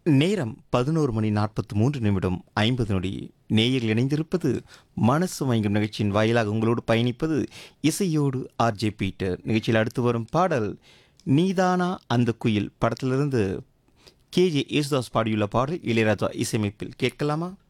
நேரம் 11:43 நேயர்கள் இணைந்திருப்பது மனசு மயங்கும் நிகழ்ச்சியின் வாயிலாக உங்களோடு பயணிப்பது இசையோடு ஆர்ஜே பீட்டர். நிகழ்ச்சியில் அடுத்து வரும் பாடல் நீதானா அந்த குயில் படத்திலிருந்து கேஜே யேசுதாஸ் பாடியுள்ள பாடல் இளையராஜா இசையமைப்பில் கேட்கலாமா?